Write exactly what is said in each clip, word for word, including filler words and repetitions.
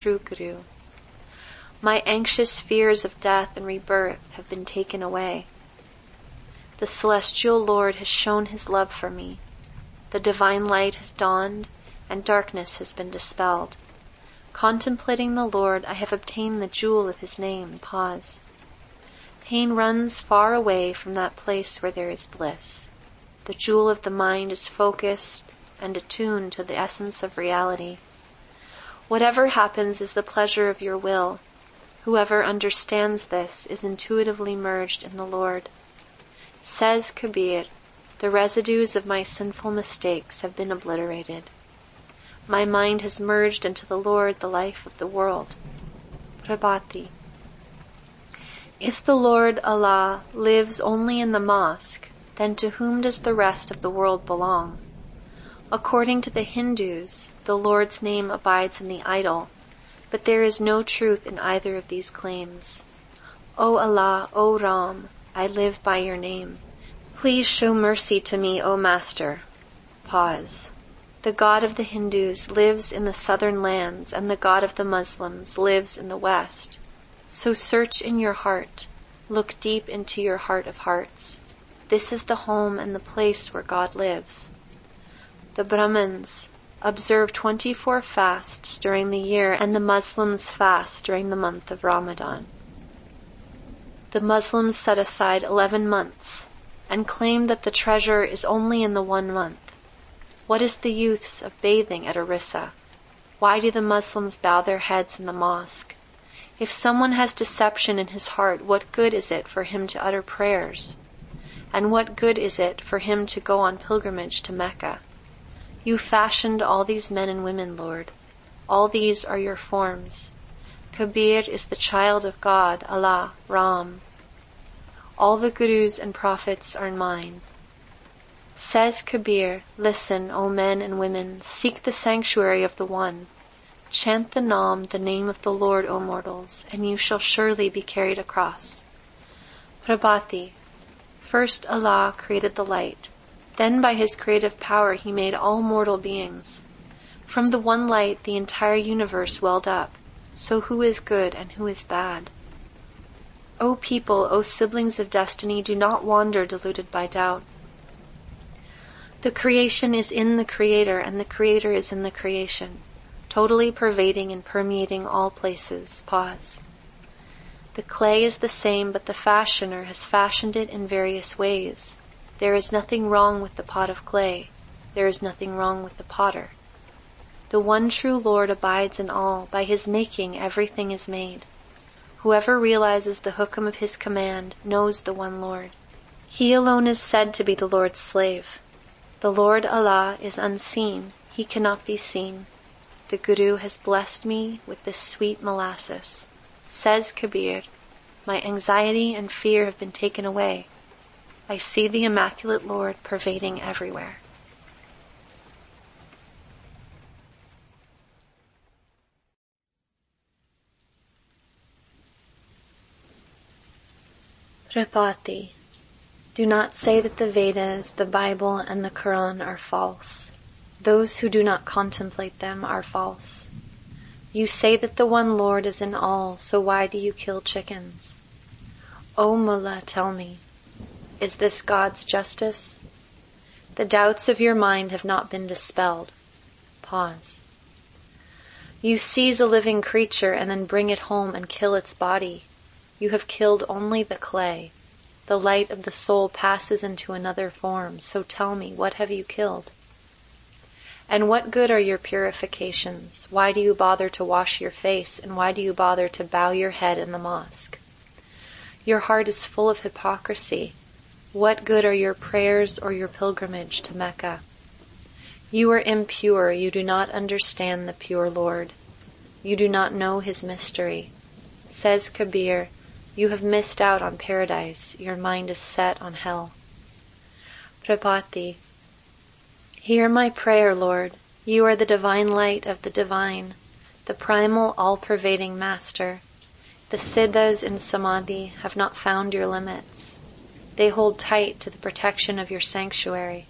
true Guru. My anxious fears of death and rebirth have been taken away. The celestial Lord has shown his love for me. The divine light has dawned and darkness has been dispelled. Contemplating the Lord, I have obtained the jewel of his name. Pause. Pain runs far away from that place where there is bliss. The jewel of the mind is focused and attuned to the essence of reality. Whatever happens is the pleasure of your will. Whoever understands this is intuitively merged in the Lord. Says Kabir, the residues of my sinful mistakes have been obliterated. My mind has merged into the Lord, the life of the world. Prabhati. If the Lord Allah lives only in the mosque, then to whom does the rest of the world belong? According to the Hindus, the Lord's name abides in the idol, but there is no truth in either of these claims. O Allah, O Ram, I live by your name. Please show mercy to me, O Master. Pause. The God of the Hindus lives in the southern lands, and the God of the Muslims lives in the west. So search in your heart. Look deep into your heart of hearts. This is the home and the place where God lives. The Brahmins observe twenty-four fasts during the year, and the Muslims fast during the month of Ramadan. The Muslims set aside eleven months and claim that the treasure is only in the one month. What is the use of bathing at Orissa? Why do the Muslims bow their heads in the mosque? If someone has deception in his heart, what good is it for him to utter prayers? And what good is it for him to go on pilgrimage to Mecca? You fashioned all these men and women, Lord. All these are your forms. Kabir is the child of God, Allah, Ram. All the Gurus and Prophets are mine. Says Kabir, listen, O men and women, seek the sanctuary of the One. Chant the Naam, the name of the Lord, O mortals, and you shall surely be carried across. Prabhati. First Allah created the light. Then by his creative power he made all mortal beings. From the one light the entire universe welled up. So who is good and who is bad? O people, O siblings of destiny, do not wander deluded by doubt. The creation is in the Creator, and the Creator is in the creation, totally pervading and permeating all places. Pause. The clay is the same, but the fashioner has fashioned it in various ways. There is nothing wrong with the pot of clay. There is nothing wrong with the potter. The one true Lord abides in all. By his making everything is made. Whoever realizes the hukam of his command knows the one Lord. He alone is said to be the Lord's slave. The Lord Allah is unseen. He cannot be seen. The Guru has blessed me with this sweet molasses. Says Kabir, my anxiety and fear have been taken away. I see the Immaculate Lord pervading everywhere. Prabhati. Do not say that the Vedas, the Bible, and the Quran are false. Those who do not contemplate them are false. You say that the one Lord is in all, so why do you kill chickens? O Mullah, tell me, is this God's justice? The doubts of your mind have not been dispelled. Pause. You seize a living creature and then bring it home and kill its body. You have killed only the clay. The light of the soul passes into another form, so tell me, what have you killed? And what good are your purifications? Why do you bother to wash your face, and why do you bother to bow your head in the mosque? Your heart is full of hypocrisy. What good are your prayers or your pilgrimage to Mecca? You are impure, you do not understand the pure Lord. You do not know his mystery. Says Kabir, you have missed out on paradise, your mind is set on hell. Prabhati. Hear my prayer, Lord. You are the divine light of the divine, the primal all-pervading master. The siddhas in samadhi have not found your limits. They hold tight to the protection of your sanctuary.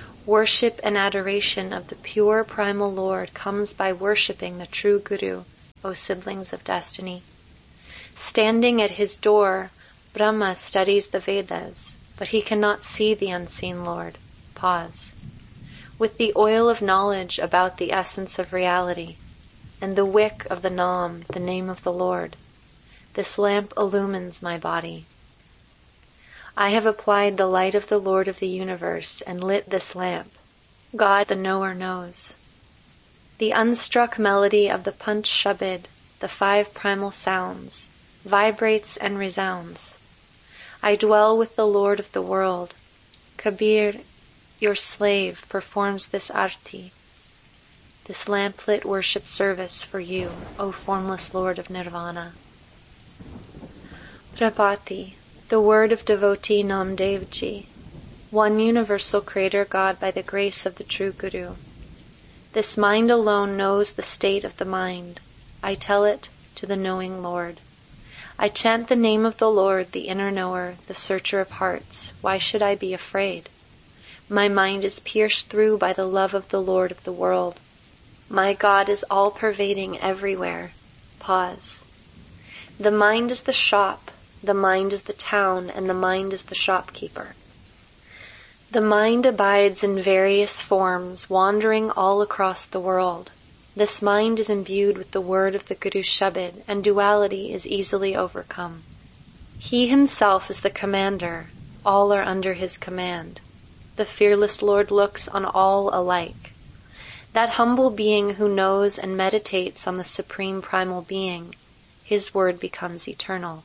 Worship and adoration of the pure primal Lord comes by worshipping the true Guru, O siblings of destiny. Standing at his door, Brahma studies the Vedas, but he cannot see the unseen Lord. Pause. With the oil of knowledge about the essence of reality, and the wick of the Nam, the name of the Lord, this lamp illumines my body. I have applied the light of the Lord of the universe and lit this lamp. God the knower knows. The unstruck melody of the Panch Shabad, the five primal sounds, vibrates and resounds. I dwell with the Lord of the world. Kabir, your slave, performs this arti, this lamplit worship service for you, O formless Lord of Nirvana. Prapati, the word of devotee Namdev Ji, one universal creator God by the grace of the true Guru. This mind alone knows the state of the mind. I tell it to the knowing Lord. I chant the name of the Lord, the inner knower, the searcher of hearts. Why should I be afraid? My mind is pierced through by the love of the Lord of the world. My God is all-pervading everywhere. Pause. The mind is the shop, the mind is the town, and the mind is the shopkeeper. The mind abides in various forms, wandering all across the world. This mind is imbued with the word of the Guru Shabad, and duality is easily overcome. He himself is the commander. All are under his command. The fearless Lord looks on all alike. That humble being who knows and meditates on the supreme primal being, his word becomes eternal.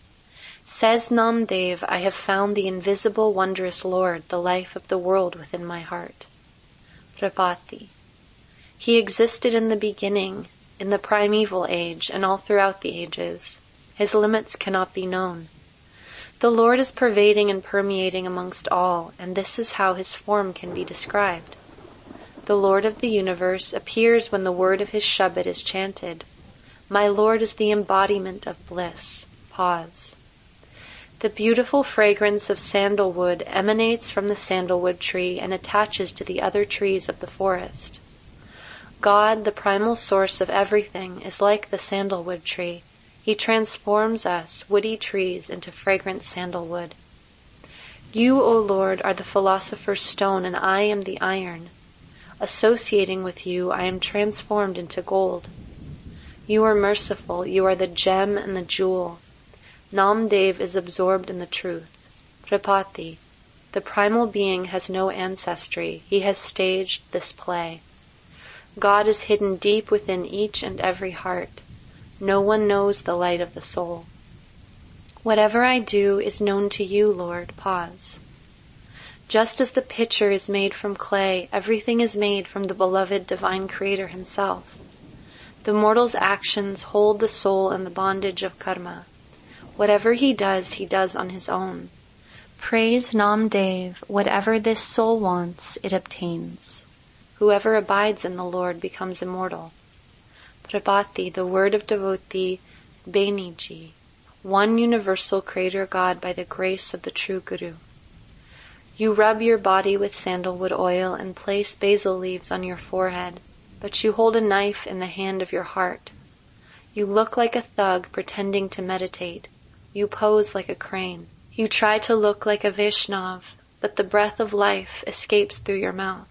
Says Namdev, I have found the invisible wondrous Lord, the life of the world within my heart. Prapati. He existed in the beginning, in the primeval age, and all throughout the ages. His limits cannot be known. The Lord is pervading and permeating amongst all, and this is how his form can be described. The Lord of the universe appears when the word of his Shabad is chanted. My Lord is the embodiment of bliss. Pause. The beautiful fragrance of sandalwood emanates from the sandalwood tree and attaches to the other trees of the forest. God, the primal source of everything, is like the sandalwood tree. He transforms us, woody trees, into fragrant sandalwood. You, O Lord, are the philosopher's stone, and I am the iron. Associating with you, I am transformed into gold. You are merciful. You are the gem and the jewel. Namdev is absorbed in the truth. Prapati, the primal being has no ancestry. He has staged this play. God is hidden deep within each and every heart. No one knows the light of the soul. Whatever I do is known to you, Lord. Pause. Just as the pitcher is made from clay, everything is made from the beloved divine creator himself. The mortal's actions hold the soul in the bondage of karma. Whatever he does, he does on his own. Praise Namdev, whatever this soul wants, it obtains. Whoever abides in the Lord becomes immortal. Prabhati, the word of devotee Beniji, one universal creator God by the grace of the true Guru. You rub your body with sandalwood oil and place basil leaves on your forehead, but you hold a knife in the hand of your heart. You look like a thug pretending to meditate. You pose like a crane. You try to look like a Vaishnav, but the breath of life escapes through your mouth.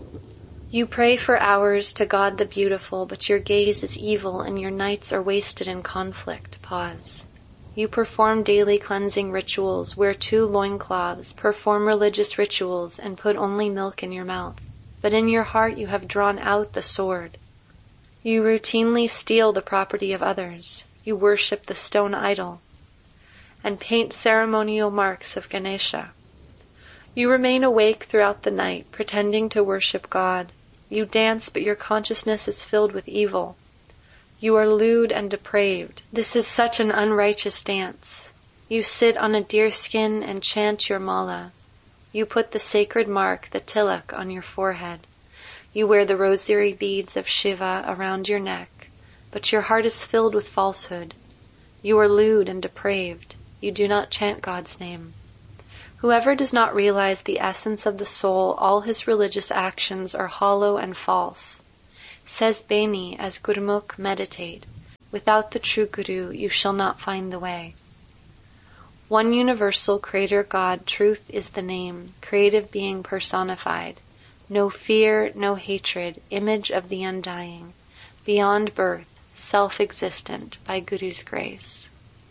You pray for hours to God the beautiful, but your gaze is evil and your nights are wasted in conflict. Pause. You perform daily cleansing rituals, wear two loincloths, perform religious rituals, and put only milk in your mouth. But in your heart you have drawn out the sword. You routinely steal the property of others. You worship the stone idol and paint ceremonial marks of Ganesha. You remain awake throughout the night, pretending to worship God. You dance, but your consciousness is filled with evil. You are lewd and depraved. This is such an unrighteous dance. You sit on a deerskin and chant your mala. You put the sacred mark, the tilak, on your forehead. You wear the rosary beads of Shiva around your neck, but your heart is filled with falsehood. You are lewd and depraved. You do not chant God's name. Whoever does not realize the essence of the soul, all his religious actions are hollow and false. Says Beni as Gurmukh meditate, Without the true Guru, you shall not find the way. One universal creator God, truth is the name, creative being personified. No fear, no hatred, image of the undying, beyond birth, self-existent, by Guru's grace.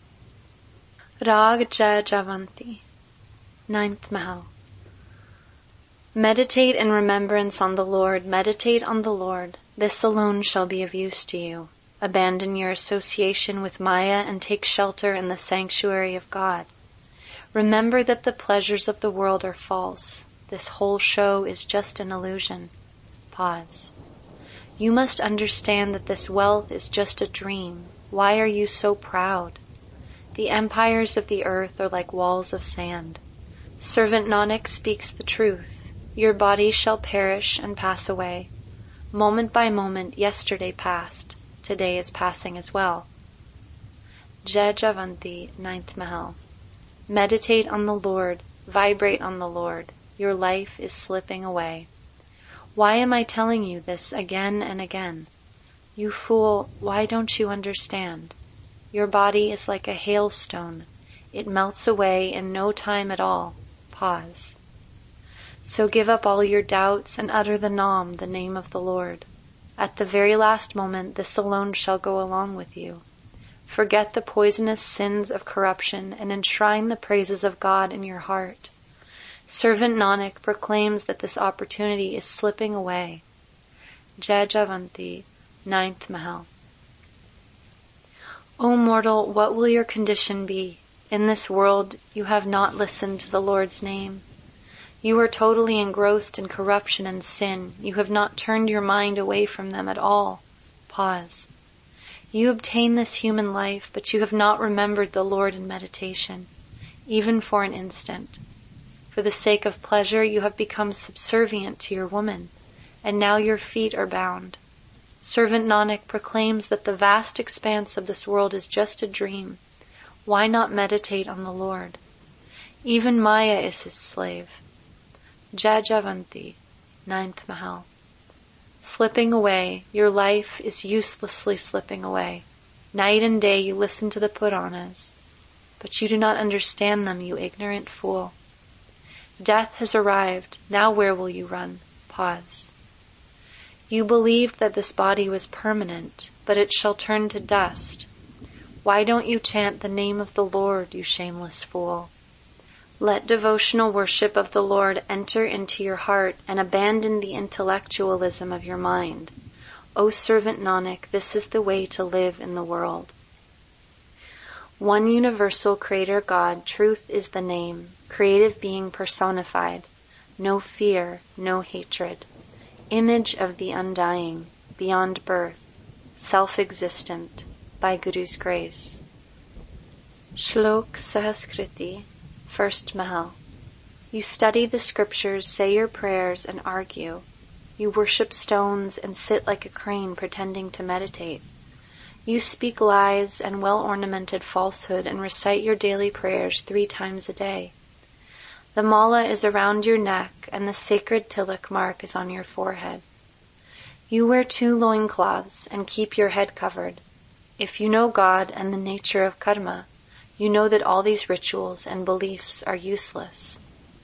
Rag Jai Javanti, Ninth Mahal. Meditate in remembrance on the Lord, meditate on the Lord. This alone shall be of use to you. Abandon your association with Maya and take shelter in the sanctuary of God. Remember that the pleasures of the world are false. This whole show is just an illusion. Pause. You must understand that this wealth is just a dream. Why are you so proud? The empires of the earth are like walls of sand. Servant Nanak speaks the truth. Your body shall perish and pass away. Moment by moment, yesterday passed. Today is passing as well. Jai Javanti, Ninth Mahal. Meditate on the Lord, vibrate on the Lord. Your life is slipping away. Why am I telling you this again and again? You fool, why don't you understand? Your body is like a hailstone. It melts away in no time at all. Pause. So give up all your doubts and utter the Nam, the name of the Lord. At the very last moment, this alone shall go along with you. Forget the poisonous sins of corruption and enshrine the praises of God in your heart. Servant Nanak proclaims that this opportunity is slipping away. Jai Javanti, Ninth Mahal. O mortal, what will your condition be? In this world you have not listened to the Lord's name. You are totally engrossed in corruption and sin. You have not turned your mind away from them at all. Pause. You obtain this human life, but you have not remembered the Lord in meditation, even for an instant. For the sake of pleasure, you have become subservient to your woman, and now your feet are bound. Servant Nanak proclaims that the vast expanse of this world is just a dream. Why not meditate on the Lord? Even Maya is his slave. Jai Javanti, Ninth Mahal. Slipping away, your life is uselessly slipping away. Night and day you listen to the Puranas, but you do not understand them, you ignorant fool. Death has arrived, now where will you run? Pause. You believed that this body was permanent, but it shall turn to dust. Why don't you chant the name of the Lord, you shameless fool? Let devotional worship of the Lord enter into your heart and abandon the intellectualism of your mind. O servant Nanak, this is the way to live in the world. One universal creator God, truth is the name, creative being personified. No fear, no hatred. Image of the undying, beyond birth, self-existent, by Guru's grace. Shlok Sahaskriti, First Mahal. You study the scriptures, say your prayers, and argue. You worship stones and sit like a crane pretending to meditate. You speak lies and well-ornamented falsehood and recite your daily prayers three times a day. The mala is around your neck and the sacred tilak mark is on your forehead. You wear two loincloths and keep your head covered. If you know God and the nature of karma, you know that all these rituals and beliefs are useless.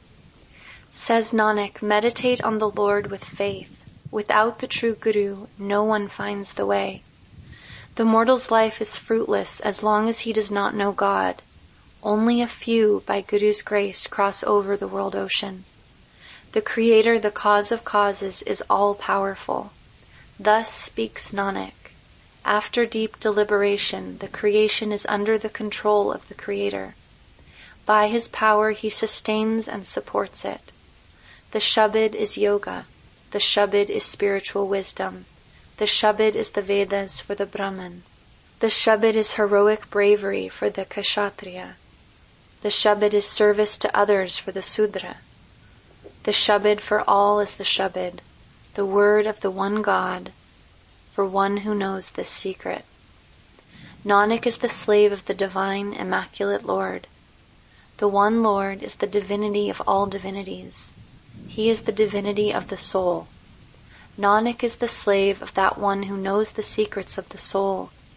Says Nanak, meditate on the Lord with faith. Without the true Guru, no one finds the way. The mortal's life is fruitless as long as he does not know God. Only a few, by Guru's grace, cross over the world ocean. The Creator, the cause of causes, is all-powerful. Thus speaks Nanak. After deep deliberation, the creation is under the control of the Creator. By His power, He sustains and supports it. The Shabad is yoga. The Shabad is spiritual wisdom. The Shabad is the Vedas for the Brahman. The Shabad is heroic bravery for the Kshatriya. The Shabad is service to others for the Sudra. The Shabad for all is the Shabad, the word of the one God, for one who knows this secret. Nanak is the slave of the divine, immaculate Lord. The one Lord is the divinity of all divinities. He is the divinity of the soul. Nanak is the slave of that one who knows the secrets of the soul.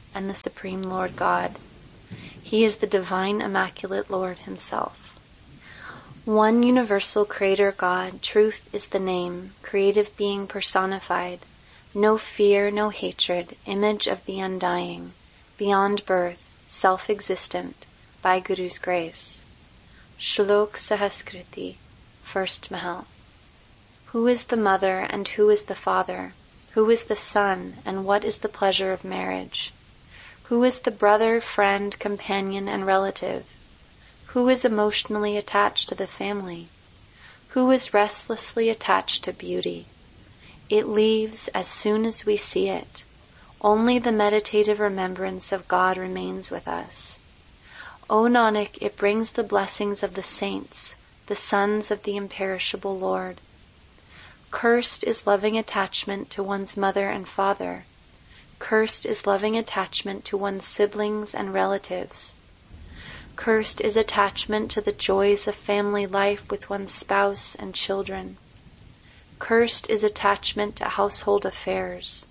and the Supreme Lord God. He is the divine Immaculate Lord himself. One universal Creator God, truth is the name, creative being personified, no fear, no hatred, image of the undying, beyond birth, self-existent, by Guru's grace. Shlok Sahaskriti, First Mahal. Who is the mother and who is the father? Who is the son and what is the pleasure of marriage? Who is the brother, friend, companion, and relative? Who is emotionally attached to the family? Who is restlessly attached to beauty? It leaves as soon as we see it. Only the meditative remembrance of God remains with us. O Nanak, it brings the blessings of the saints, the sons of the imperishable Lord. Cursed is loving attachment to one's mother and father. Cursed is loving attachment to one's siblings and relatives. Cursed is attachment to the joys of family life with one's spouse and children. Cursed is attachment to household affairs.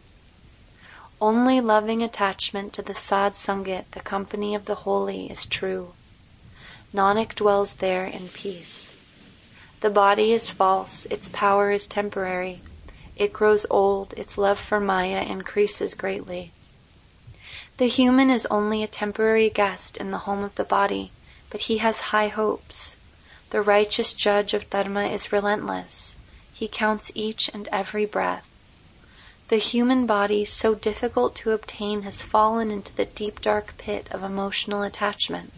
Only loving attachment to the Sad Sangat, the company of the holy, is true. Nanak dwells there in peace. The body is false, its power is temporary. It grows old, its love for Maya increases greatly. The human is only a temporary guest in the home of the body, but he has high hopes. The righteous judge of Dharma is relentless. He counts each and every breath. The human body, so difficult to obtain, has fallen into the deep dark pit of emotional attachment.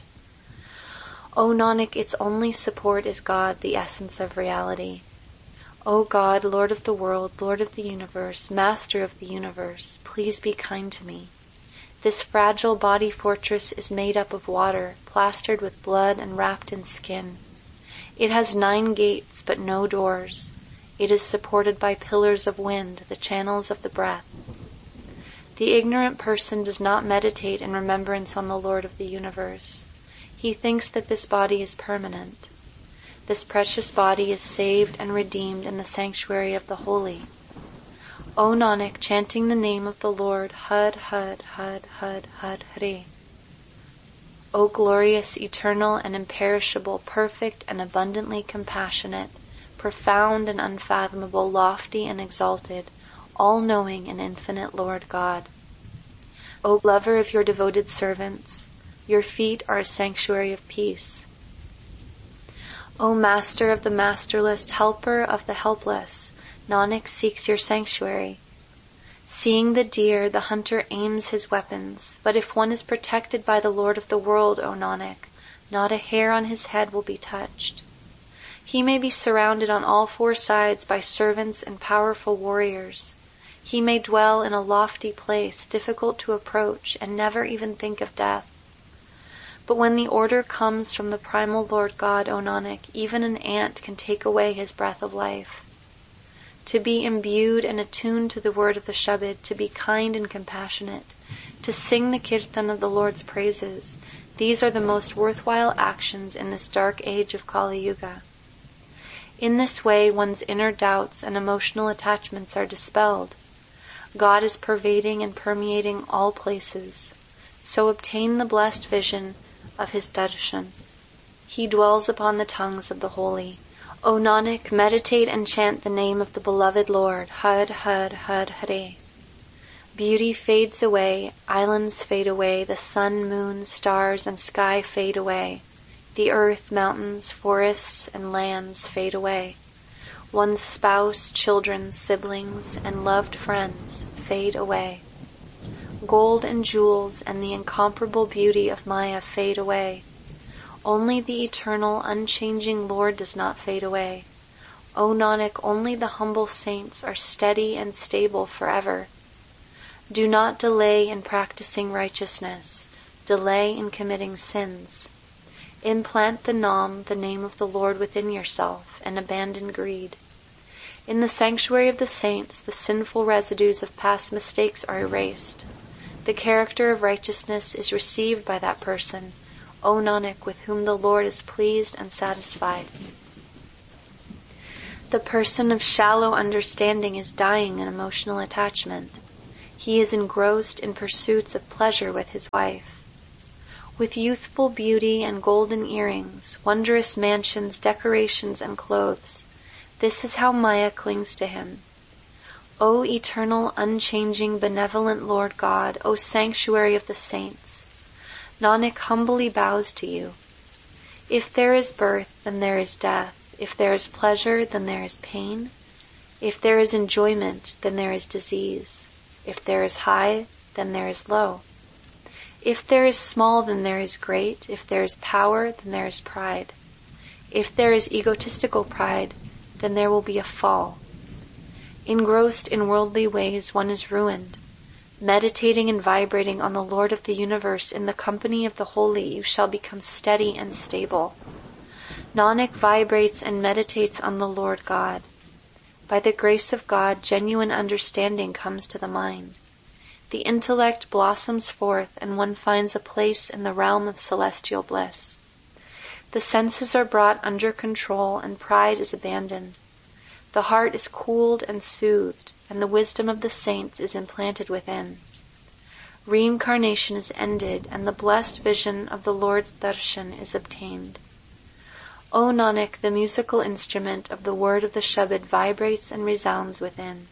O Nanak, its only support is God, the essence of reality. O God, Lord of the world, Lord of the universe, Master of the universe, please be kind to me. This fragile body fortress is made up of water, plastered with blood and wrapped in skin. It has nine gates, but no doors. It is supported by pillars of wind, the channels of the breath. The ignorant person does not meditate in remembrance on the Lord of the universe. He thinks that this body is permanent. This precious body is saved and redeemed in the sanctuary of the holy. O Nanak, chanting the name of the Lord, Had, Had, Had, Had, Had, Hare. O glorious, eternal, and imperishable, perfect, and abundantly compassionate, profound and unfathomable, lofty and exalted, all-knowing and infinite Lord God. O lover of your devoted servants, your feet are a sanctuary of peace. O Master of the masterless, helper of the helpless, Nanak seeks your sanctuary. Seeing the deer, the hunter aims his weapons, but if one is protected by the Lord of the world, O Nanak, not a hair on his head will be touched. He may be surrounded on all four sides by servants and powerful warriors. He may dwell in a lofty place, difficult to approach, and never even think of death. But when the order comes from the primal Lord God, O Nanak, even an ant can take away his breath of life. To be imbued and attuned to the word of the Shabad, to be kind and compassionate, to sing the kirtan of the Lord's praises, these are the most worthwhile actions in this dark age of Kali Yuga. In this way, one's inner doubts and emotional attachments are dispelled. God is pervading and permeating all places. So obtain the blessed vision of his darshan. He dwells upon the tongues of the holy. O Nanak, meditate and chant the name of the beloved Lord, Had, Had, Had, Hare. Beauty fades away, islands fade away, the sun, moon, stars, and sky fade away. The earth, mountains, forests, and lands fade away. One's spouse, children, siblings, and loved friends fade away. Gold and jewels and the incomparable beauty of Maya fade away. Only the eternal, unchanging Lord does not fade away. O Nanak, only the humble saints are steady and stable forever. Do not delay in practicing righteousness. Delay in committing sins. Implant the Nam, the name of the Lord, within yourself, and abandon greed. In the sanctuary of the saints, the sinful residues of past mistakes are erased. The character of righteousness is received by that person, O Nanak, with whom the Lord is pleased and satisfied. The person of shallow understanding is dying in emotional attachment. He is engrossed in pursuits of pleasure with his wife. With youthful beauty and golden earrings, wondrous mansions, decorations, and clothes, this is how Maya clings to him. O eternal, unchanging, benevolent Lord God, O sanctuary of the saints, Nanak humbly bows to you. If there is birth, then there is death. If there is pleasure, then there is pain. If there is enjoyment, then there is disease. If there is high, then there is low. If there is small, then there is great. If there is power, then there is pride. If there is egotistical pride, then there will be a fall. Engrossed in worldly ways, one is ruined. Meditating and vibrating on the Lord of the universe in the company of the holy, you shall become steady and stable. Nanak vibrates and meditates on the Lord God. By the grace of God, genuine understanding comes to the mind. The intellect blossoms forth, and one finds a place in the realm of celestial bliss. The senses are brought under control, and pride is abandoned. The heart is cooled and soothed, and the wisdom of the saints is implanted within. Reincarnation is ended, and the blessed vision of the Lord's darshan is obtained. O Nanak, the musical instrument of the word of the Shabad vibrates and resounds within.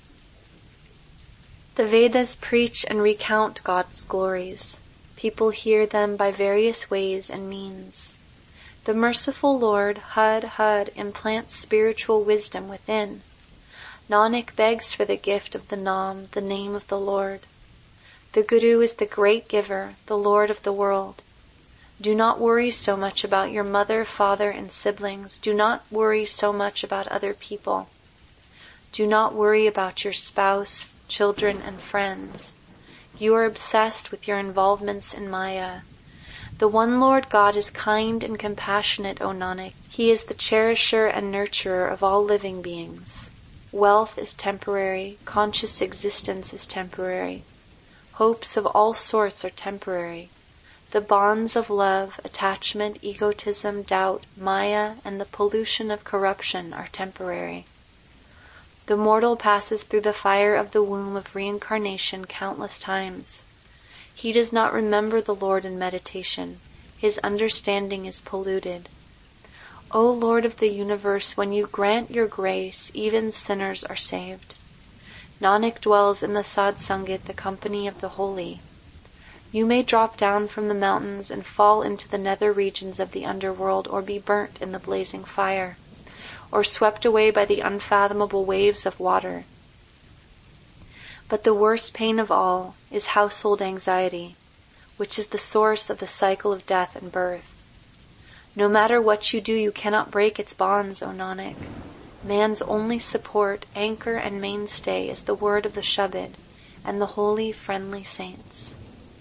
The Vedas preach and recount God's glories. People hear them by various ways and means. The merciful Lord, Hud Hud, implants spiritual wisdom within. Nanak begs for the gift of the Nam, the name of the Lord. The Guru is the great giver, the Lord of the world. Do not worry so much about your mother, father, and siblings. Do not worry so much about other people. Do not worry about your spouse, children, and friends. You are obsessed with your involvements in Maya. The one Lord God is kind and compassionate, O Nanak. He is the cherisher and nurturer of all living beings. Wealth is temporary. Conscious existence is temporary. Hopes of all sorts are temporary. The bonds of love, attachment, egotism, doubt, Maya, and the pollution of corruption are temporary. The mortal passes through the fire of the womb of reincarnation countless times. He does not remember the Lord in meditation. His understanding is polluted. O Lord of the universe, when you grant your grace, even sinners are saved. Nanak dwells in the Sadsangat, the company of the holy. You may drop down from the mountains and fall into the nether regions of the underworld, or be burnt in the blazing fire, or swept away by the unfathomable waves of water. But the worst pain of all is household anxiety, which is the source of the cycle of death and birth. No matter what you do, you cannot break its bonds, O Nanak. Man's only support, anchor, and mainstay is the word of the Shabad and the holy, friendly saints.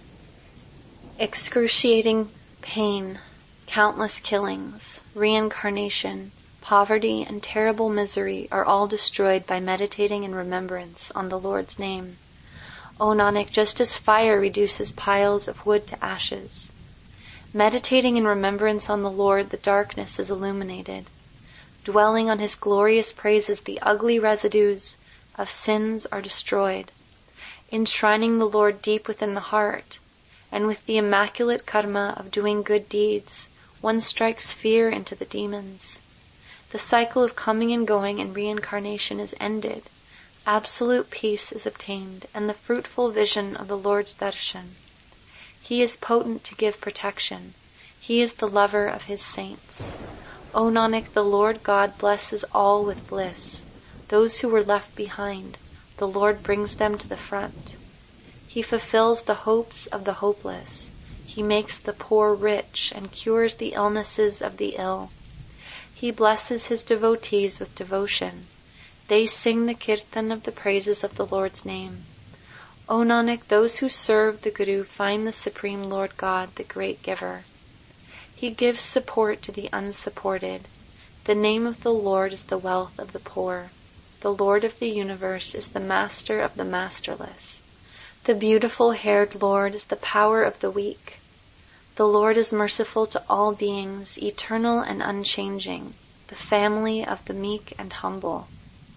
Excruciating pain, countless killings, reincarnation, poverty, and terrible misery are all destroyed by meditating in remembrance on the Lord's name. O Nanak, just as fire reduces piles of wood to ashes, meditating in remembrance on the Lord, the darkness is illuminated. Dwelling on His glorious praises, the ugly residues of sins are destroyed. Enshrining the Lord deep within the heart, and with the immaculate karma of doing good deeds, one strikes fear into the demons. The cycle of coming and going and reincarnation is ended. Absolute peace is obtained, and the fruitful vision of the Lord's darshan. He is potent to give protection. He is the lover of His saints. O Nanak, the Lord God blesses all with bliss. Those who were left behind, the Lord brings them to the front. He fulfills the hopes of the hopeless. He makes the poor rich and cures the illnesses of the ill. He blesses His devotees with devotion. They sing the kirtan of the praises of the Lord's name. O Nanak, those who serve the Guru find the Supreme Lord God, the great giver. He gives support to the unsupported. The name of the Lord is the wealth of the poor. The Lord of the universe is the master of the masterless. The beautiful-haired Lord is the power of the weak. The Lord is merciful to all beings, eternal and unchanging, the family of the meek and humble.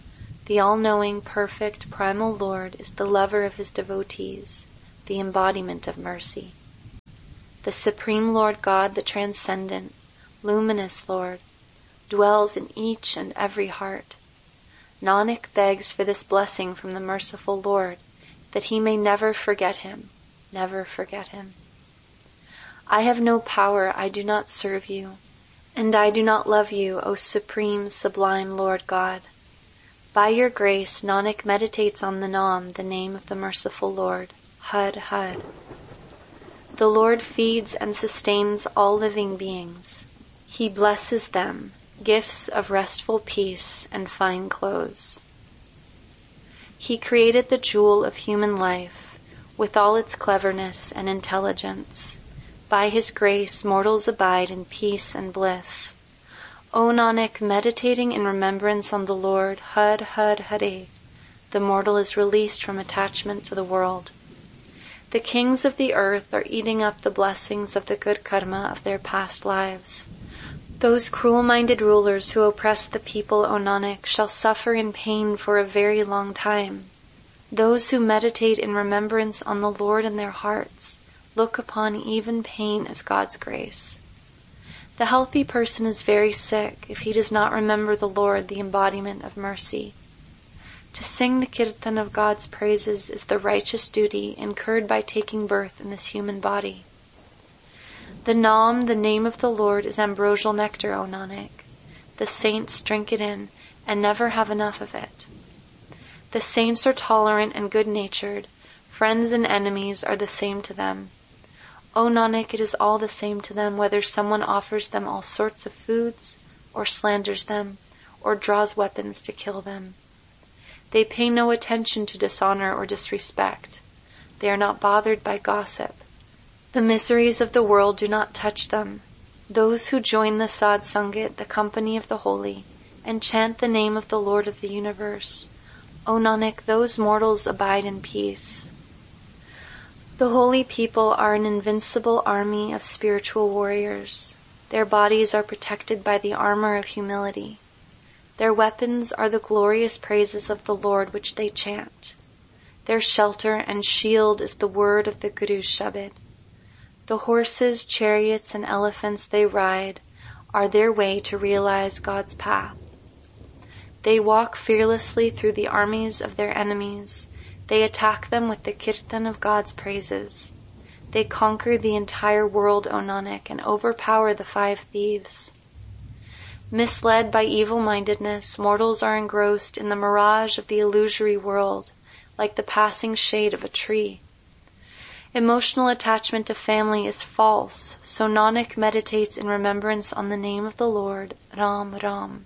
The all-knowing, perfect, primal Lord is the lover of his devotees, the embodiment of mercy. The Supreme Lord God, the transcendent, luminous Lord, dwells in each and every heart. Nanak begs for this blessing from the merciful Lord, that he may never forget him, never forget him. I have no power, I do not serve you, and I do not love you, O Supreme, Sublime Lord God. By your grace, Nanak meditates on the Naam, the name of the merciful Lord, Had Had. The Lord feeds and sustains all living beings. He blesses them, gifts of restful peace and fine clothes. He created the jewel of human life, with all its cleverness and intelligence. By his grace, mortals abide in peace and bliss. O Nanak, meditating in remembrance on the Lord, Had Had Hare, the mortal is released from attachment to the world. The kings of the earth are eating up the blessings of the good karma of their past lives. Those cruel-minded rulers who oppress the people, O Nanak, shall suffer in pain for a very long time. Those who meditate in remembrance on the Lord in their hearts look upon even pain as God's grace. The healthy person is very sick if he does not remember the Lord, the embodiment of mercy. To sing the kirtan of God's praises is the righteous duty incurred by taking birth in this human body. The Naam, the name of the Lord, is ambrosial nectar, O Nanak. The saints drink it in and never have enough of it. The saints are tolerant and good-natured. Friends and enemies are the same to them. O Nanak, it is all the same to them whether someone offers them all sorts of foods, or slanders them, or draws weapons to kill them. They pay no attention to dishonor or disrespect. They are not bothered by gossip. The miseries of the world do not touch them. Those who join the Sadh Sangat, the company of the holy, and chant the name of the Lord of the universe, O Nanak, those mortals abide in peace. The holy people are an invincible army of spiritual warriors. Their bodies are protected by the armor of humility. Their weapons are the glorious praises of the Lord which they chant. Their shelter and shield is the word of the Guru's Shabad. The horses, chariots, and elephants they ride are their way to realize God's path. They walk fearlessly through the armies of their enemies. They attack them with the kirtan of God's praises. They conquer the entire world, O Nanak, and overpower the five thieves. Misled by evil-mindedness, mortals are engrossed in the mirage of the illusory world, like the passing shade of a tree. Emotional attachment to family is false, so Nanak meditates in remembrance on the name of the Lord, Ram Ram.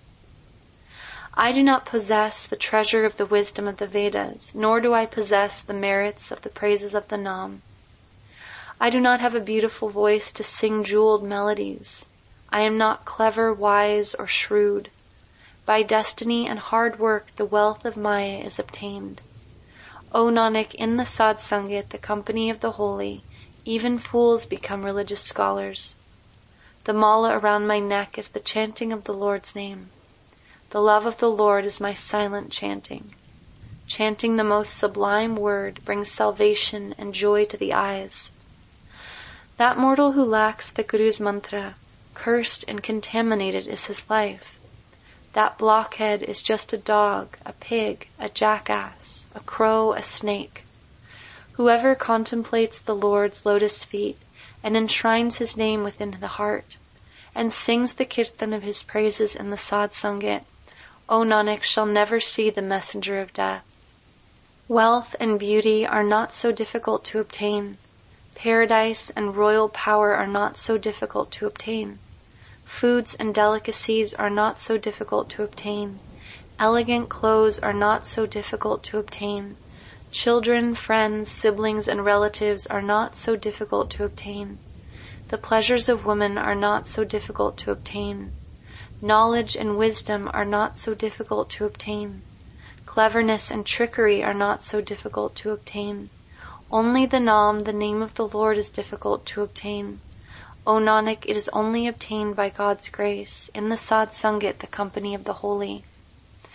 I do not possess the treasure of the wisdom of the Vedas, nor do I possess the merits of the praises of the Naam. I do not have a beautiful voice to sing jeweled melodies. I am not clever, wise, or shrewd. By destiny and hard work the wealth of Maya is obtained. O Nanak, in the Sadh Sangat, the company of the holy, even fools become religious scholars. The mala around my neck is the chanting of the Lord's name. The love of the Lord is my silent chanting. Chanting the most sublime word brings salvation and joy to the eyes. That mortal who lacks the Guru's mantra, cursed and contaminated is his life. That blockhead is just a dog, a pig, a jackass, a crow, a snake. Whoever contemplates the Lord's lotus feet and enshrines his name within the heart, and sings the kirtan of his praises in the Sadh Sangat, O Nanak, shall never see the messenger of death. Wealth and beauty are not so difficult to obtain. Paradise and royal power are not so difficult to obtain. Foods and delicacies are not so difficult to obtain. Elegant clothes are not so difficult to obtain. Children, friends, siblings, and relatives are not so difficult to obtain. The pleasures of women are not so difficult to obtain. Knowledge and wisdom are not so difficult to obtain. Cleverness and trickery are not so difficult to obtain. Only the Naam, the name of the Lord, is difficult to obtain. O Nanak, it is only obtained by God's grace, in the Sadh Sangat, the company of the holy.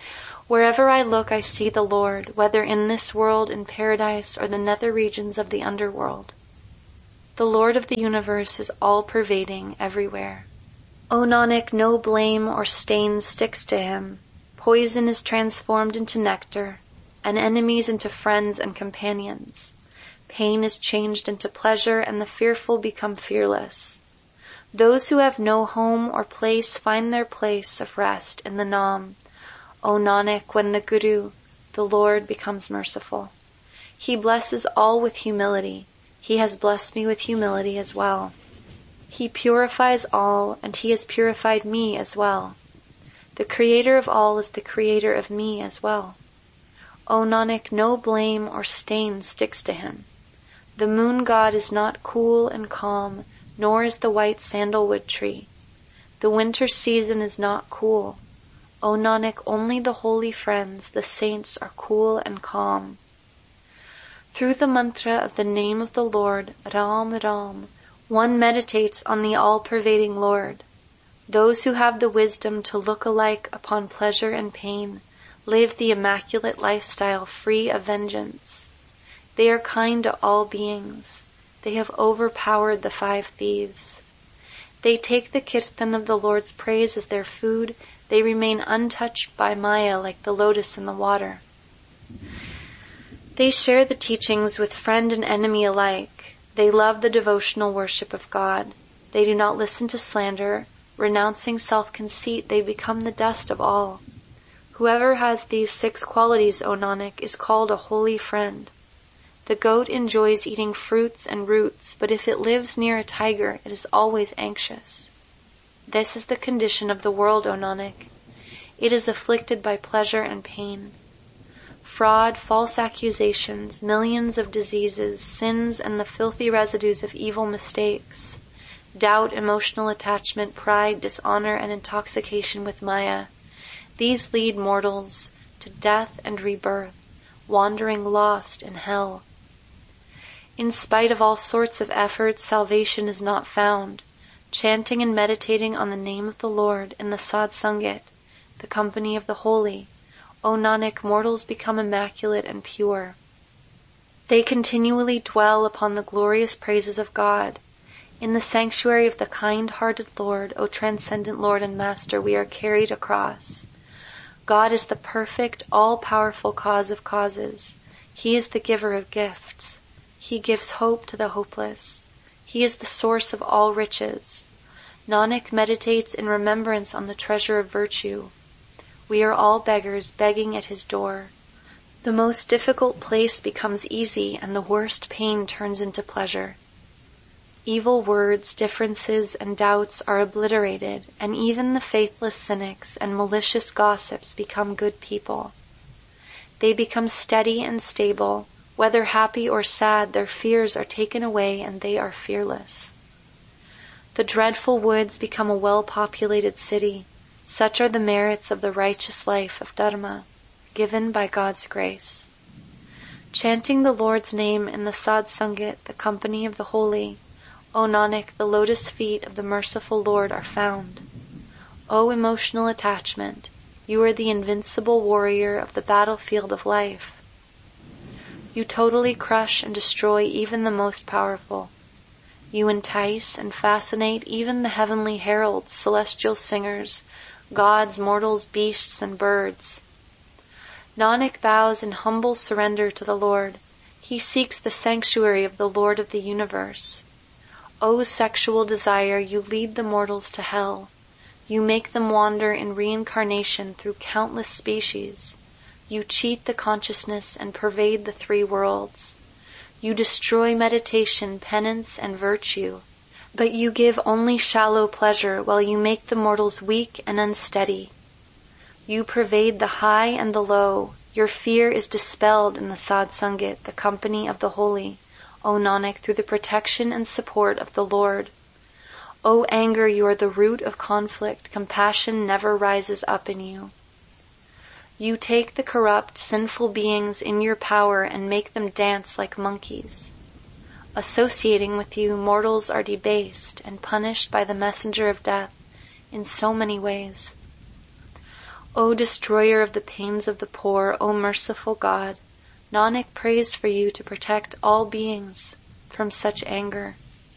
Wherever I look, I see the Lord, whether in this world in paradise or the nether regions of the underworld. The Lord of the universe is all-pervading everywhere. O Nanak, no blame or stain sticks to him. Poison is transformed into nectar, and enemies into friends and companions. Pain is changed into pleasure, and the fearful become fearless. Those who have no home or place find their place of rest in the Nam. O Nanak, when the Guru, the Lord, becomes merciful, he blesses all with humility. He has blessed me with humility as well. He purifies all, and he has purified me as well. The Creator of all is the Creator of me as well. O Nanak, no blame or stain sticks to him. The moon god is not cool and calm, nor is the white sandalwood tree. The winter season is not cool. O Nanak, only the holy friends, the saints, are cool and calm. Through the mantra of the name of the Lord, Ram Ram, one meditates on the all-pervading Lord. Those who have the wisdom to look alike upon pleasure and pain live the immaculate lifestyle free of vengeance. They are kind to all beings. They have overpowered the five thieves. They take the kirtan of the Lord's praise as their food. They remain untouched by Maya like the lotus in the water. They share the teachings with friend and enemy alike. They love the devotional worship of God. They do not listen to slander. Renouncing self-conceit, they become the dust of all. Whoever has these six qualities, O Nanak, is called a holy friend. The goat enjoys eating fruits and roots, but if it lives near a tiger, it is always anxious. This is the condition of the world, O Nanak. It is afflicted by pleasure and pain. Fraud, false accusations, millions of diseases, sins, and the filthy residues of evil mistakes, doubt, emotional attachment, pride, dishonor, and intoxication with Maya. These lead mortals to death and rebirth, wandering lost in hell. In spite of all sorts of efforts, salvation is not found. Chanting and meditating on the name of the Lord in the Sad Sangat, the company of the holy, O Nanak, mortals become immaculate and pure. They continually dwell upon the glorious praises of God. In the sanctuary of the kind-hearted Lord, O transcendent Lord and Master, we are carried across. God is the perfect, all-powerful cause of causes. He is the giver of gifts. He gives hope to the hopeless. He is the source of all riches. Nanak meditates in remembrance on the treasure of virtue. We are all beggars begging at his door. The most difficult place becomes easy, and the worst pain turns into pleasure. Evil words, differences, and doubts are obliterated, and even the faithless cynics and malicious gossips become good people. They become steady and stable. Whether happy or sad, their fears are taken away, and they are fearless. The dreadful woods become a well-populated city. Such are the merits of the righteous life of Dharma, given by God's grace. Chanting the Lord's name in the Sad Sangat, the company of the holy, O Nanak, the lotus feet of the merciful Lord are found. O emotional attachment, you are the invincible warrior of the battlefield of life. You totally crush and destroy even the most powerful. You entice and fascinate even the heavenly heralds, celestial singers, gods, mortals, beasts, and birds. Nanak bows in humble surrender to the Lord. He seeks the sanctuary of the Lord of the universe. O sexual desire, you lead the mortals to hell. You make them wander in reincarnation through countless species. You cheat the consciousness and pervade the three worlds. You destroy meditation, penance, and virtue. But you give only shallow pleasure while you make the mortals weak and unsteady. You pervade the high and the low. Your fear is dispelled in the Sad Sangat, the company of the holy, O Nanak, through the protection and support of the Lord. O anger, you are the root of conflict. Compassion never rises up in you. You take the corrupt, sinful beings in your power and make them dance like monkeys. Associating with you, mortals are debased and punished by the messenger of death in so many ways. O destroyer of the pains of the poor, O merciful God, Nanak prays for you to protect all beings from such anger.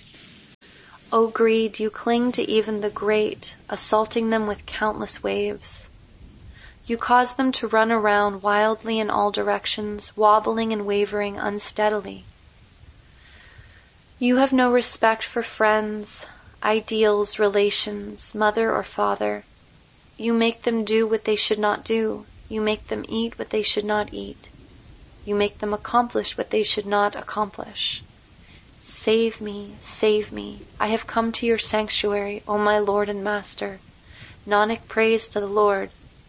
O greed, you cling to even the great, assaulting them with countless waves. You cause them to run around wildly in all directions, wobbling and wavering unsteadily. You have no respect for friends, ideals, relations, mother or father. You make them do what they should not do. You make them eat what they should not eat. You make them accomplish what they should not accomplish. Save me, save me. I have come to your sanctuary, O my Lord and Master. Nanak prays to the Lord.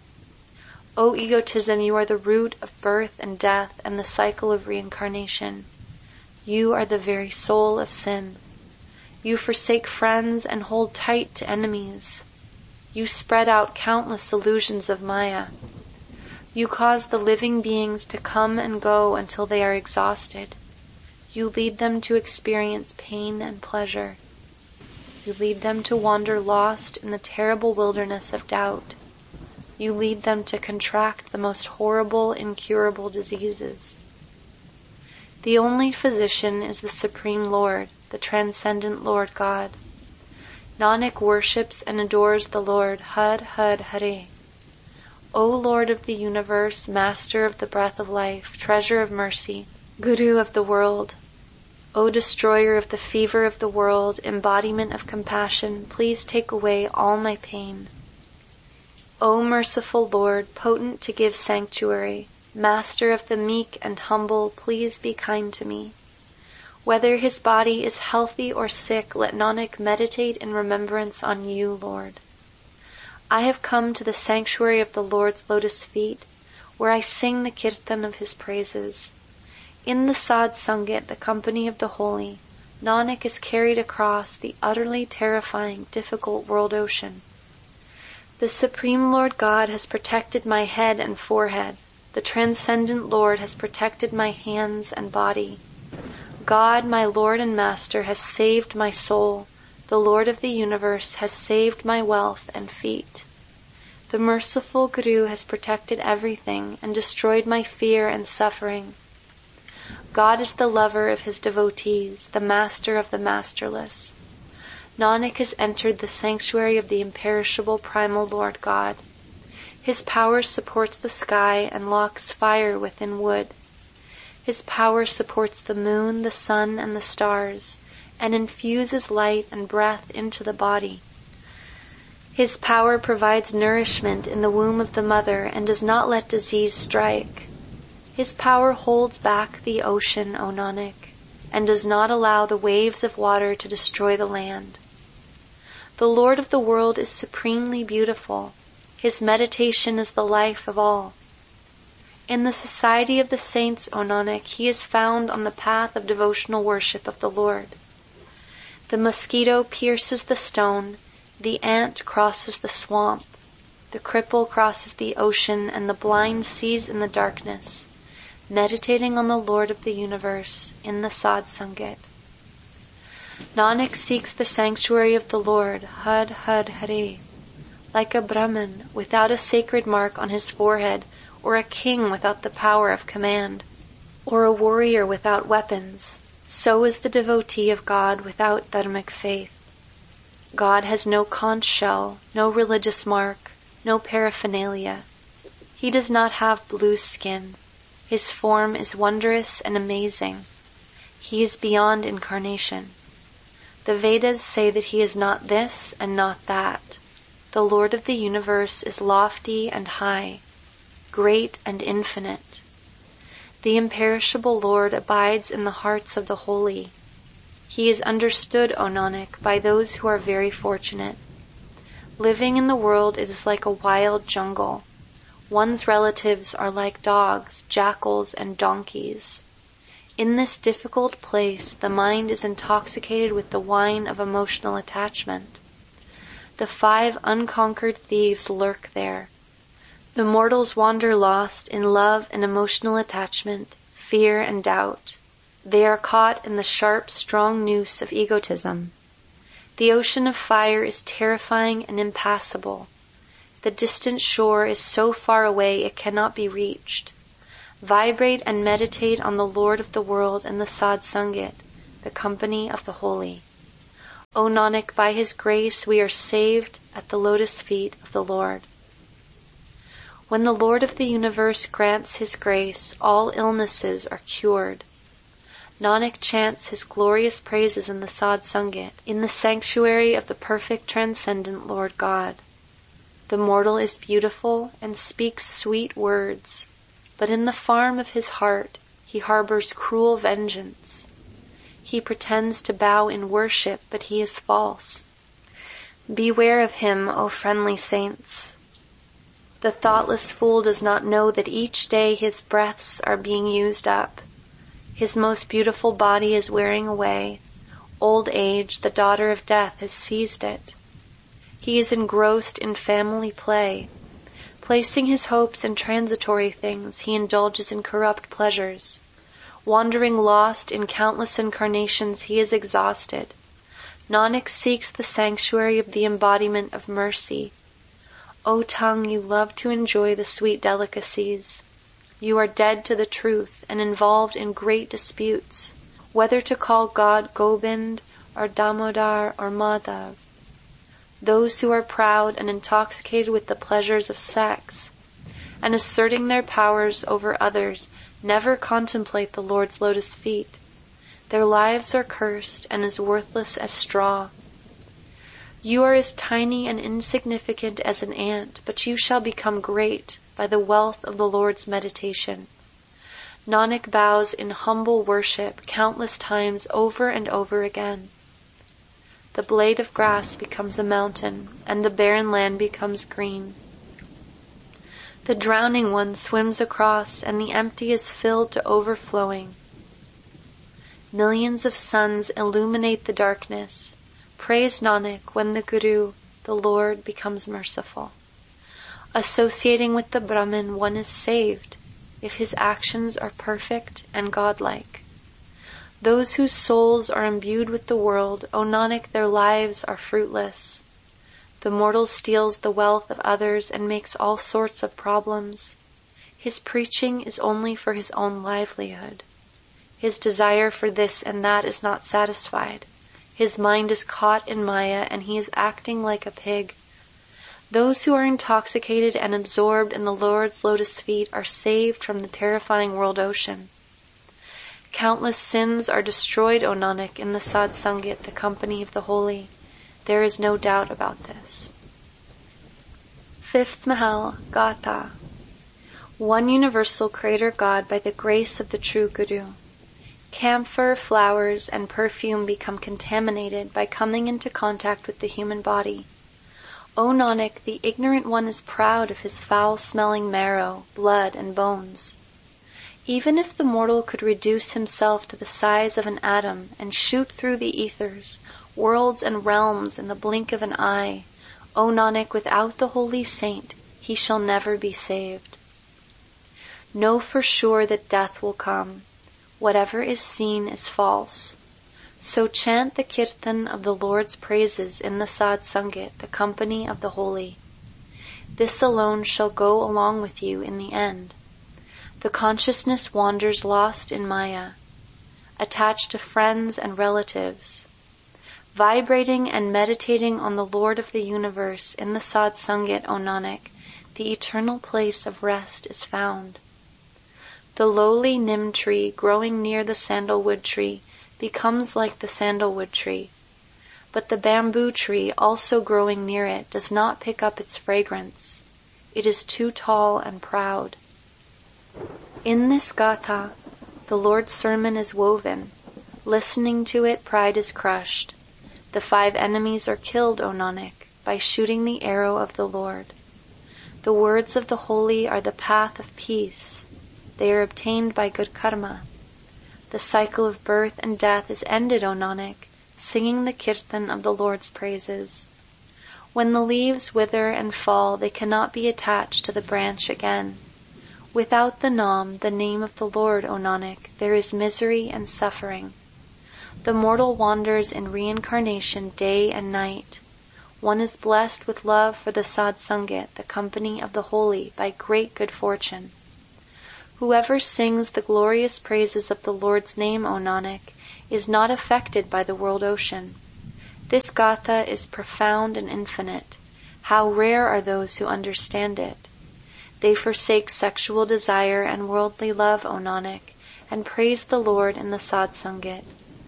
O egotism, you are the root of birth and death and the cycle of reincarnation. You are the very soul of sin. You forsake friends and hold tight to enemies. You spread out countless illusions of Maya. You cause the living beings to come and go until they are exhausted. You lead them to experience pain and pleasure. You lead them to wander lost in the terrible wilderness of doubt. You lead them to contract the most horrible, incurable diseases. The only physician is the Supreme Lord, the transcendent Lord God. Nanak worships and adores the Lord, Had Had Hare. O Lord of the universe, Master of the breath of life, Treasure of mercy, Guru of the world, O destroyer of the fever of the world, embodiment of compassion, please take away all my pain. O merciful Lord, potent to give sanctuary, Master of the meek and humble, please be kind to me. Whether his body is healthy or sick, let Nanak meditate in remembrance on you, Lord. I have come to the sanctuary of the Lord's lotus feet, where I sing the kirtan of his praises. In the Sad Sangat, the company of the holy, Nanak is carried across the utterly terrifying, difficult world ocean. The Supreme Lord God has protected my head and forehead. The Transcendent Lord has protected my hands and body. God, my Lord and Master, has saved my soul. The Lord of the universe has saved my wealth and feet. The merciful Guru has protected everything and destroyed my fear and suffering. God is the lover of his devotees, the master of the masterless. Nanak has entered the sanctuary of the imperishable primal Lord God. His power supports the sky and locks fire within wood. His power supports the moon, the sun, and the stars, and infuses light and breath into the body. His power provides nourishment in the womb of the mother and does not let disease strike. His power holds back the ocean, O Nanak, and does not allow the waves of water to destroy the land. The Lord of the world is supremely beautiful. His meditation is the life of all. In the society of the saints, O Nanak, he is found on the path of devotional worship of the Lord. The mosquito pierces the stone, the ant crosses the swamp, the cripple crosses the ocean, and the blind sees in the darkness, meditating on the Lord of the universe in the Sad Sangat. Nanak seeks the sanctuary of the Lord, Had Had Hare, like a Brahmin without a sacred mark on his forehead, or a king without the power of command, or a warrior without weapons. So is the devotee of God without dharmic faith. God has no conch shell, no religious mark, no paraphernalia. He does not have blue skin. His form is wondrous and amazing. He is beyond incarnation. The Vedas say that he is not this and not that. The Lord of the universe is lofty and high, great and infinite. The imperishable Lord abides in the hearts of the holy. He is understood, O Nanak, by those who are very fortunate. Living in the world is like a wild jungle. One's relatives are like dogs, jackals, and donkeys. In this difficult place, the mind is intoxicated with the wine of emotional attachment. The five unconquered thieves lurk there. The mortals wander lost in love and emotional attachment, fear and doubt. They are caught in the sharp, strong noose of egotism. The ocean of fire is terrifying and impassable. The distant shore is so far away it cannot be reached. Vibrate and meditate on the Lord of the world and the Sad Sangat, the company of the holy. O Nanak, by his grace we are saved at the lotus feet of the Lord. When the Lord of the universe grants his grace, all illnesses are cured. Nanak chants his glorious praises in the Sad Sangat, in the sanctuary of the perfect transcendent Lord God. The mortal is beautiful and speaks sweet words, but in the farm of his heart he harbors cruel vengeance. He pretends to bow in worship, but he is false. Beware of him, O friendly saints. The thoughtless fool does not know that each day his breaths are being used up. His most beautiful body is wearing away. Old age, the daughter of death, has seized it. He is engrossed in family play. Placing his hopes in transitory things, he indulges in corrupt pleasures. Wandering lost in countless incarnations, he is exhausted. Nanak seeks the sanctuary of the embodiment of mercy. O tongue, you love to enjoy the sweet delicacies. You are dead to the truth and involved in great disputes, whether to call God Gobind or Damodar or Madhav. Those who are proud and intoxicated with the pleasures of sex and asserting their powers over others never contemplate the Lord's lotus feet. Their lives are cursed and as worthless as straw. You are as tiny and insignificant as an ant, but you shall become great by the wealth of the Lord's meditation. Nanak bows in humble worship countless times over and over again. The blade of grass becomes a mountain, and the barren land becomes green. The drowning one swims across, and the empty is filled to overflowing. Millions of suns illuminate the darkness. Praise Nanak when the Guru, the Lord, becomes merciful. Associating with the Brahman, one is saved, if his actions are perfect and godlike. Those whose souls are imbued with the world, O Nanak, their lives are fruitless. The mortal steals the wealth of others and makes all sorts of problems. His preaching is only for his own livelihood. His desire for this and that is not satisfied. His mind is caught in Maya and he is acting like a pig. Those who are intoxicated and absorbed in the Lord's lotus feet are saved from the terrifying world ocean. Countless sins are destroyed, O Nanak, in the Sad Sangat, the company of the holy. There is no doubt about this. Fifth Mahal, Gatha. One universal Creator God by the grace of the true Guru. Camphor, flowers, and perfume become contaminated by coming into contact with the human body. O Nanak, the ignorant one is proud of his foul-smelling marrow, blood, and bones. Even if the mortal could reduce himself to the size of an atom and shoot through the ethers, worlds and realms in the blink of an eye, O Nanak, without the holy saint, he shall never be saved. Know for sure that death will come. Whatever is seen is false. So chant the kirtan of the Lord's praises in the Sad Sangat, the company of the holy. This alone shall go along with you in the end. The consciousness wanders lost in Maya, attached to friends and relatives. Vibrating and meditating on the Lord of the universe in the Sad Sangat, O Nanak, the eternal place of rest is found. The lowly nim tree growing near the sandalwood tree becomes like the sandalwood tree, but the bamboo tree also growing near it does not pick up its fragrance. It is too tall and proud. In this Gatha, the Lord's sermon is woven. Listening to it, pride is crushed. The five enemies are killed, O Nanak, by shooting the arrow of the Lord. The words of the holy are the path of peace. They are obtained by good karma. The cycle of birth and death is ended, O Nanak, singing the kirtan of the Lord's praises. When the leaves wither and fall, they cannot be attached to the branch again. Without the Nam, the name of the Lord, O Nanak, there is misery and suffering. The mortal wanders in reincarnation day and night. One is blessed with love for the Sad Sangat, the company of the holy, by great good fortune. Whoever sings the glorious praises of the Lord's name, O Nanak, is not affected by the world ocean. This Gatha is profound and infinite. How rare are those who understand it. They forsake sexual desire and worldly love, O Nanak, and praise the Lord in the Sad Sangat.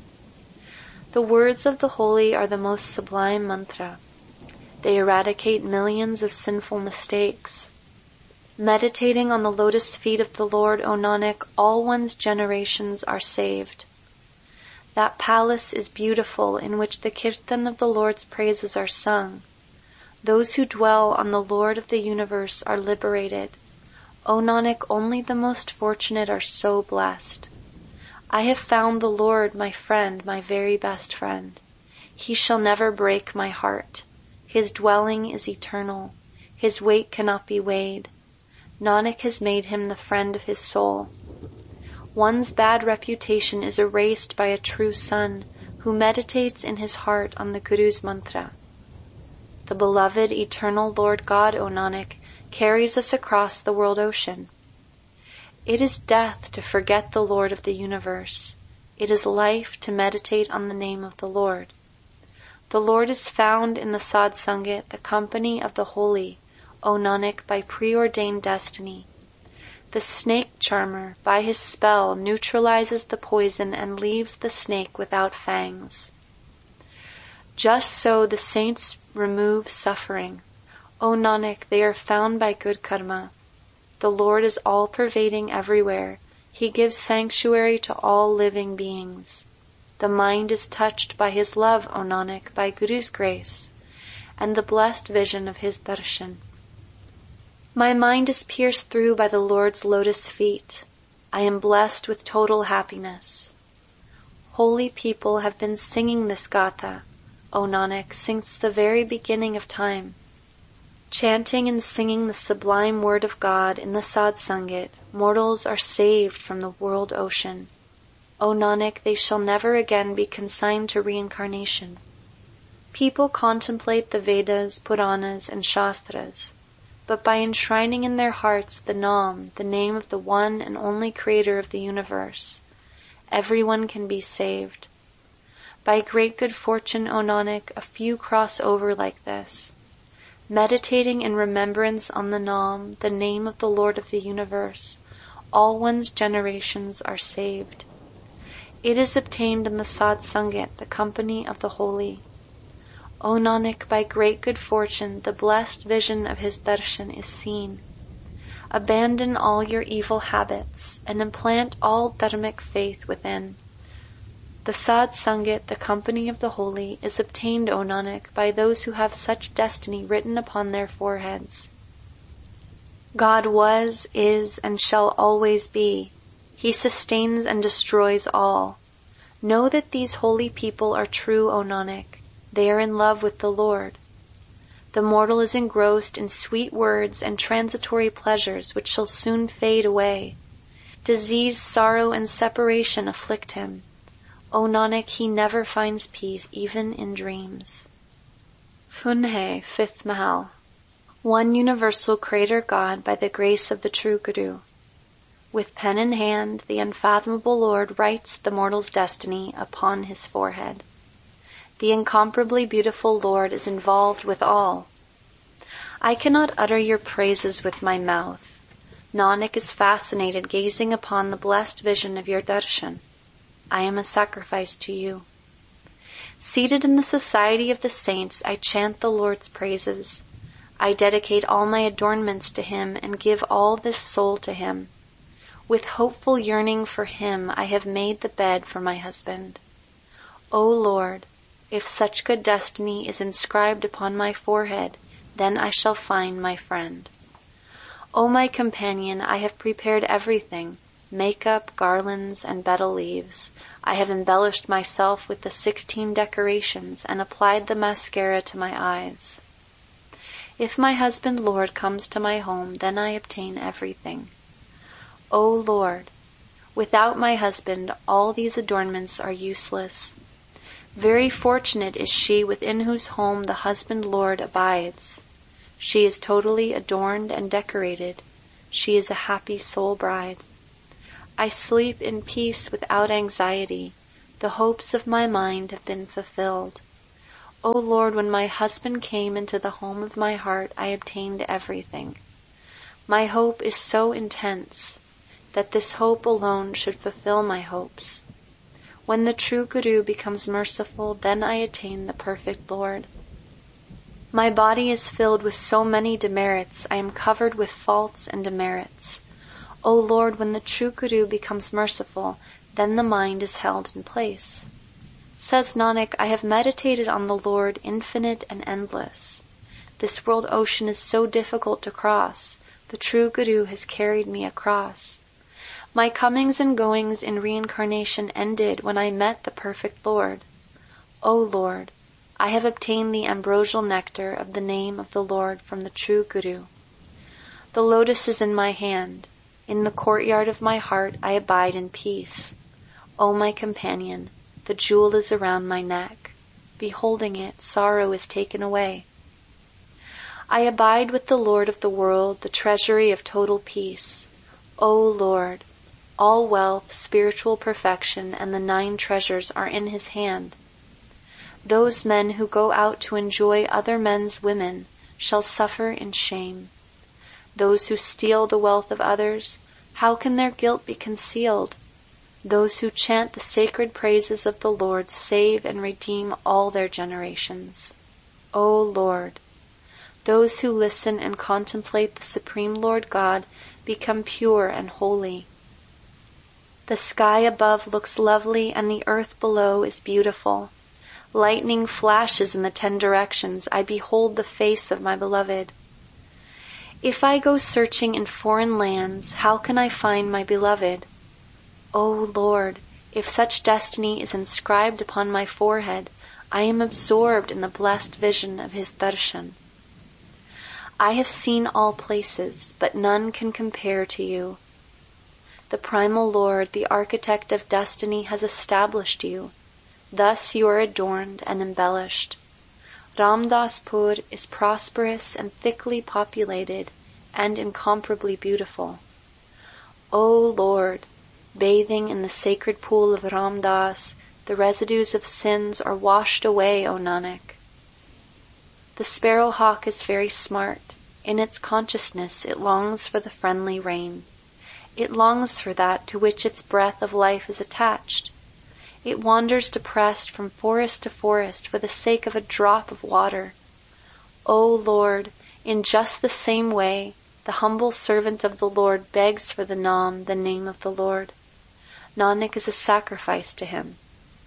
The words of the holy are the most sublime mantra. They eradicate millions of sinful mistakes. Meditating on the lotus feet of the Lord, O Nanak, all one's generations are saved. That palace is beautiful in which the kirtan of the Lord's praises are sung. Those who dwell on the Lord of the universe are liberated. O Nanak, only the most fortunate are so blessed. I have found the Lord, my friend, my very best friend. He shall never break my heart. His dwelling is eternal. His weight cannot be weighed. Nanak has made him the friend of his soul. One's bad reputation is erased by a true son who meditates in his heart on the Guru's mantra. The beloved eternal Lord God, O Nanak, carries us across the world ocean. It is death to forget the Lord of the universe. It is life to meditate on the name of the Lord. The Lord is found in the Sad Sangat, the company of the holy, O Nanak, by preordained destiny. The snake charmer, by his spell, neutralizes the poison and leaves the snake without fangs. Just so the saints remove suffering. O Nanak, they are found by good karma. The Lord is all-pervading everywhere. He gives sanctuary to all living beings. The mind is touched by his love, O Nanak, by Guru's grace, and the blessed vision of his darshan. My mind is pierced through by the Lord's lotus feet. I am blessed with total happiness. Holy people have been singing this Gatha, O Nanak, since the very beginning of time. Chanting and singing the sublime word of God in the Sad Sangat, mortals are saved from the world ocean. O Nanak, they shall never again be consigned to reincarnation. People contemplate the Vedas, Puranas, and Shastras, but by enshrining in their hearts the Nam, the name of the one and only Creator of the universe, everyone can be saved. By great good fortune, O Nanak, a few cross over like this. Meditating in remembrance on the Nam, the name of the Lord of the universe, all one's generations are saved. It is obtained in the Sad Sangat, the company of the holy. O Nanak, by great good fortune, the blessed vision of his darshan is seen. Abandon all your evil habits and implant all dharmic faith within. The Sad Sangat, the company of the holy, is obtained, O Nanak, by those who have such destiny written upon their foreheads. God was, is, and shall always be. He sustains and destroys all. Know that these holy people are true, O Nanak. They are in love with the Lord. The mortal is engrossed in sweet words and transitory pleasures which shall soon fade away. Disease, sorrow, and separation afflict him. O Nanak, he never finds peace even in dreams. Funhe, fifth Mahal. One universal Creator God by the grace of the true Guru. With pen in hand, the unfathomable Lord writes the mortal's destiny upon his forehead. The incomparably beautiful Lord is involved with all. I cannot utter your praises with my mouth. Nanak is fascinated gazing upon the blessed vision of your darshan. I am a sacrifice to you. Seated in the society of the saints, I chant the Lord's praises. I dedicate all my adornments to him and give all this soul to him. With hopeful yearning for him, I have made the bed for my husband. O Lord, if such good destiny is inscribed upon my forehead, then I shall find my friend. O my companion, I have prepared everything, makeup, garlands, and betel leaves. I have embellished myself with the sixteen decorations and applied the mascara to my eyes. If my husband Lord comes to my home, then I obtain everything. O Lord, without my husband, all these adornments are useless. Very fortunate is she within whose home the husband Lord abides. She is totally adorned and decorated. She is a happy soul bride. I sleep in peace without anxiety. The hopes of my mind have been fulfilled. O Lord, when my husband came into the home of my heart, I obtained everything. My hope is so intense that this hope alone should fulfill my hopes. When the true Guru becomes merciful, then I attain the perfect Lord. My body is filled with so many demerits. I am covered with faults and demerits. O Lord, when the true Guru becomes merciful, then the mind is held in place. Says Nanak, I have meditated on the Lord infinite and endless. This world ocean is so difficult to cross. The true Guru has carried me across. My comings and goings in reincarnation ended when I met the perfect Lord. O Lord, I have obtained the ambrosial nectar of the name of the Lord from the true Guru. The lotus is in my hand. In the courtyard of my heart I abide in peace. O my companion, the jewel is around my neck. Beholding it, sorrow is taken away. I abide with the Lord of the world, the treasury of total peace. O Lord, all wealth, spiritual perfection, and the nine treasures are in his hand. Those men who go out to enjoy other men's women shall suffer in shame. Those who steal the wealth of others, how can their guilt be concealed? Those who chant the sacred praises of the Lord save and redeem all their generations. O Lord, those who listen and contemplate the Supreme Lord God become pure and holy. The sky above looks lovely and the earth below is beautiful. Lightning flashes in the ten directions. I behold the face of my beloved. If I go searching in foreign lands, how can I find my beloved? O Lord, if such destiny is inscribed upon my forehead, I am absorbed in the blessed vision of his darshan. I have seen all places, but none can compare to you. The primal Lord, the architect of destiny, has established you. Thus you are adorned and embellished. Ramdaspur is prosperous and thickly populated and incomparably beautiful. O Lord, bathing in the sacred pool of Ramdas, the residues of sins are washed away, O Nanak. The sparrowhawk is very smart. In its consciousness it longs for the friendly rain. It longs for that to which its breath of life is attached. It wanders depressed from forest to forest for the sake of a drop of water. O Lord, in just the same way, the humble servant of the Lord begs for the Nam, the name of the Lord. Nanak is a sacrifice to him.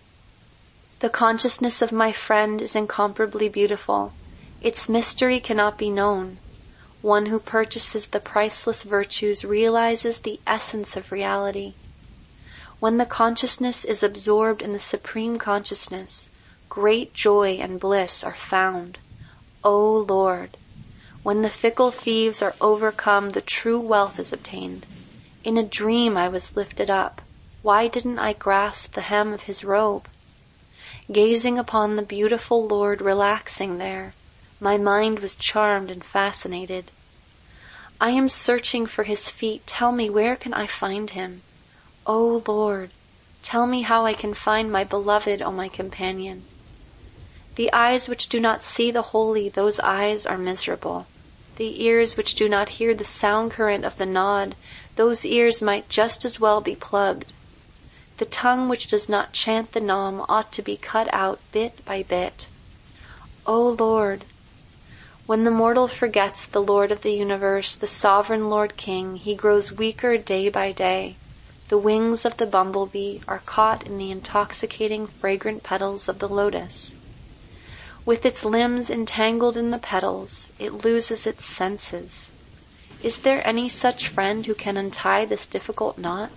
The consciousness of my friend is incomparably beautiful. Its mystery cannot be known. One who purchases the priceless virtues realizes the essence of reality. When the consciousness is absorbed in the supreme consciousness, great joy and bliss are found. O Lord, when the fickle thieves are overcome, the true wealth is obtained. In a dream I was lifted up. Why didn't I grasp the hem of his robe? Gazing upon the beautiful Lord relaxing there, my mind was charmed and fascinated. I am searching for his feet. Tell me, where can I find him? O Lord, tell me how I can find my beloved, O my companion. The eyes which do not see the holy, those eyes are miserable. The ears which do not hear the sound current of the Naad, those ears might just as well be plugged. The tongue which does not chant the Nam ought to be cut out bit by bit. O Lord, when the mortal forgets the Lord of the universe, the sovereign Lord King, he grows weaker day by day. The wings of the bumblebee are caught in the intoxicating fragrant petals of the lotus. With its limbs entangled in the petals, it loses its senses. Is there any such friend who can untie this difficult knot?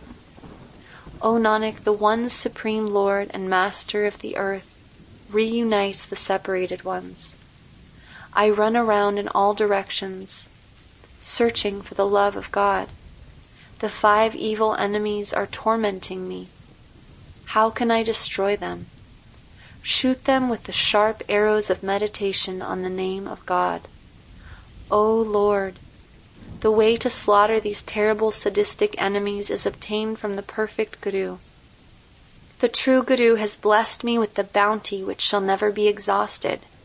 O Nanak, the one supreme Lord and Master of the earth reunites the separated ones. I run around in all directions, searching for the love of God. The five evil enemies are tormenting me. How can I destroy them? Shoot them with the sharp arrows of meditation on the name of God. O Lord, the way to slaughter these terrible sadistic enemies is obtained from the perfect Guru. The true Guru has blessed me with the bounty which shall never be exhausted,